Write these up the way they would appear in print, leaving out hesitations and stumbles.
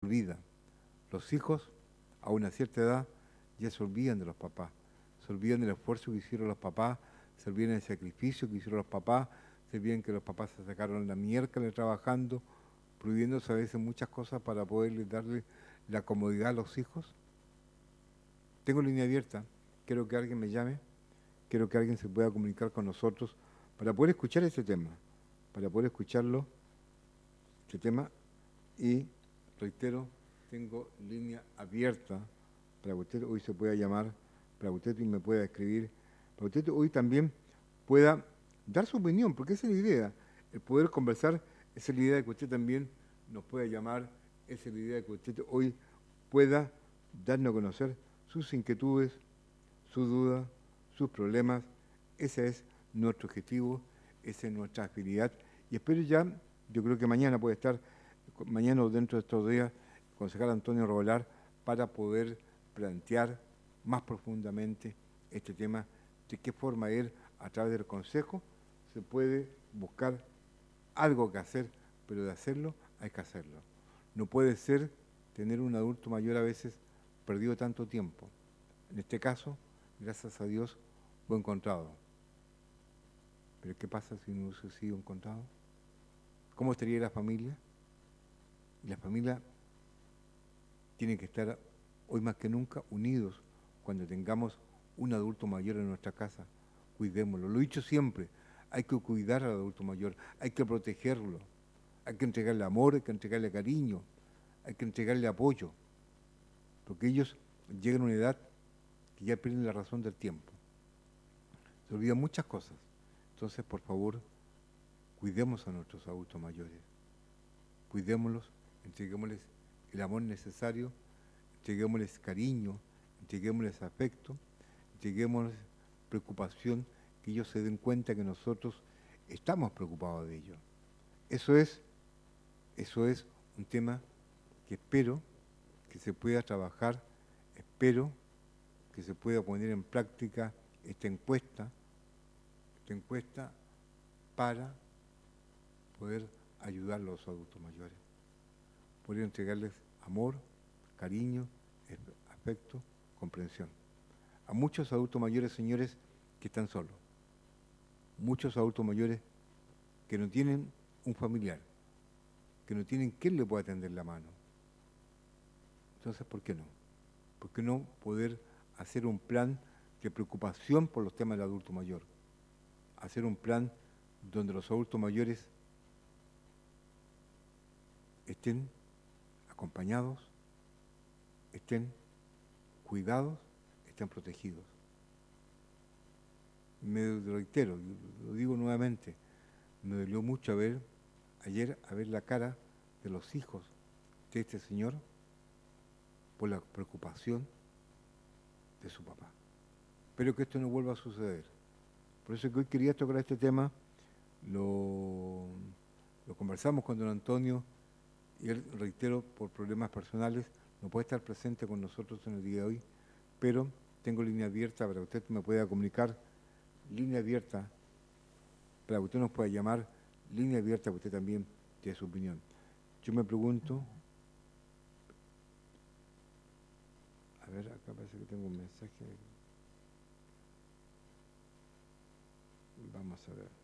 vida. Los hijos, a una cierta edad, ya se olvidan de los papás, se olvidan del esfuerzo que hicieron los papás, se olvidan del sacrificio que hicieron los papás, se olvidan que los papás se sacaron la miércoles trabajando, prohibiéndose a veces muchas cosas para poderles darle la comodidad a los hijos. Tengo línea abierta, quiero que alguien me llame, quiero que alguien se pueda comunicar con nosotros para poder escuchar este tema, para poder escucharlo, este tema, y reitero, tengo línea abierta para que usted hoy se pueda llamar, para que usted me pueda escribir, para que usted hoy también pueda dar su opinión, porque esa es la idea, el poder conversar, esa es la idea de que usted también nos pueda llamar, esa es la idea de que usted hoy pueda darnos a conocer sus inquietudes, sus dudas, sus problemas. Ese es nuestro objetivo, esa es nuestra afinidad. Y espero ya, yo creo que mañana puede estar, mañana o dentro de estos días, el concejal Antonio Rovelar para poder plantear más profundamente este tema, de qué forma él, a través del consejo, se puede buscar algo que hacer, pero de hacerlo hay que hacerlo. No puede ser tener un adulto mayor a veces perdido tanto tiempo. En este caso, gracias a Dios, fue encontrado. Pero ¿qué pasa si no hubiese sido encontrado? ¿Cómo estaría la familia? Y la familia tiene que estar hoy más que nunca unidos cuando tengamos un adulto mayor en nuestra casa. Cuidémoslo. Lo he dicho siempre, hay que cuidar al adulto mayor, hay que protegerlo, hay que entregarle amor, hay que entregarle cariño, hay que entregarle apoyo, porque ellos llegan a una edad que ya pierden la razón del tiempo. Se olvidan muchas cosas. Entonces, por favor, cuidemos a nuestros adultos mayores. Cuidémoslos, entreguémosles el amor necesario, entreguémosles cariño, entreguémosles afecto, entreguémosles preocupación, que ellos se den cuenta que nosotros estamos preocupados de ellos. Eso es un tema que espero que se pueda trabajar, espero que se pueda poner en práctica esta encuesta para poder ayudar a los adultos mayores, poder entregarles amor, cariño, afecto, comprensión. A muchos adultos mayores, señores, que están solos, muchos adultos mayores que no tienen un familiar, que no tienen quien le pueda tender la mano. Entonces, ¿por qué no? ¿Por qué no poder hacer un plan de preocupación por los temas del adulto mayor? Hacer un plan donde los adultos mayores estén acompañados, estén cuidados, estén protegidos. Me reitero, lo digo nuevamente, me dolió mucho ayer ver la cara de los hijos de este señor por la preocupación de su papá. Espero que esto no vuelva a suceder. Por eso que hoy quería tocar este tema, lo conversamos con don Antonio y él, reitero, por problemas personales, no puede estar presente con nosotros en el día de hoy, pero tengo línea abierta para que usted me pueda comunicar, línea abierta para que usted nos pueda llamar, línea abierta para que usted también dé su opinión. Yo me pregunto, a ver, acá parece que tengo un mensaje. Vamos a ver.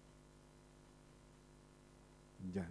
Ya.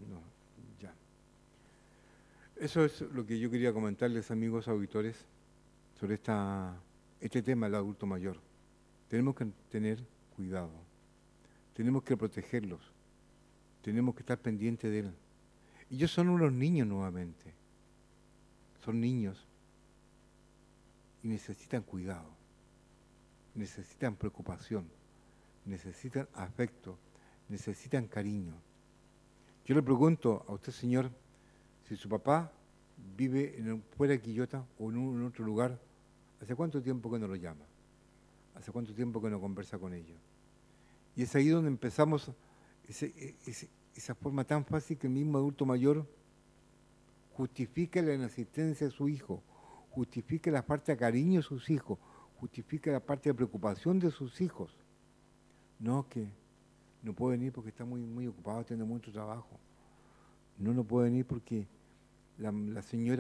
Eso es lo que yo quería comentarles, amigos auditores, sobre este tema del adulto mayor. Tenemos que tener cuidado, tenemos que protegerlos, tenemos que estar pendientes de él. Ellos son unos niños nuevamente, son niños y necesitan cuidado, necesitan preocupación, necesitan afecto, necesitan cariño. Yo le pregunto a usted, señor, si su papá vive fuera de Quillota o en otro lugar, ¿hace cuánto tiempo que no lo llama? ¿Hace cuánto tiempo que no conversa con ellos? Y es ahí donde empezamos esa forma tan fácil que el mismo adulto mayor justifica la inexistencia de su hijo, justifica la parte de cariño de sus hijos, justifica la parte de preocupación de sus hijos. No, que no puede venir porque está muy ocupado, tiene mucho trabajo. No puede venir porque la señora